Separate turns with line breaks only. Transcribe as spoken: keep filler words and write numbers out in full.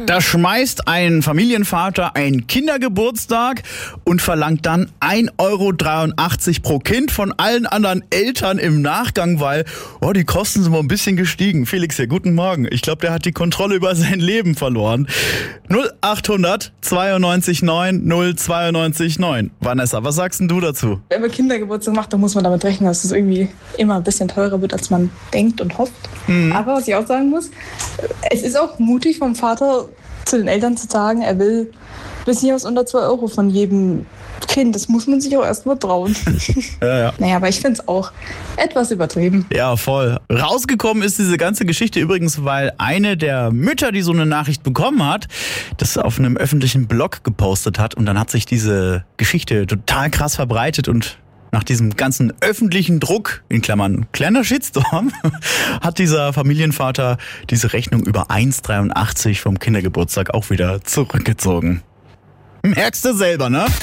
Da schmeißt ein Familienvater einen Kindergeburtstag und verlangt dann ein Euro dreiundachtzig pro Kind von allen anderen Eltern im Nachgang, weil oh, die Kosten sind mal ein bisschen gestiegen. Felix hier, guten Morgen. Ich glaube, der hat die Kontrolle über sein Leben verloren. null achthundert zweiundneunzig neun null zweiundneunzig neun. Vanessa, was sagst denn du dazu?
Wenn man Kindergeburtstag macht, dann muss man damit rechnen, dass es irgendwie immer ein bisschen teurer wird, als man denkt und hofft. Mhm. Aber was ich auch sagen muss, es ist auch mutig vom Vater zu den Eltern zu sagen, er will bis nicht aus unter zwei Euro von jedem Kind. Das muss man sich auch erst mal trauen.
ja, ja.
Naja, aber ich finde es auch etwas übertrieben.
Ja, voll. Rausgekommen ist diese ganze Geschichte übrigens, weil eine der Mütter, die so eine Nachricht bekommen hat, das auf einem öffentlichen Blog gepostet hat und dann hat sich diese Geschichte total krass verbreitet und nach diesem ganzen öffentlichen Druck, in Klammern kleiner Shitstorm, hat dieser Familienvater diese Rechnung über eins Euro dreiundachtzig vom Kindergeburtstag auch wieder zurückgezogen. Merkst du selber, ne?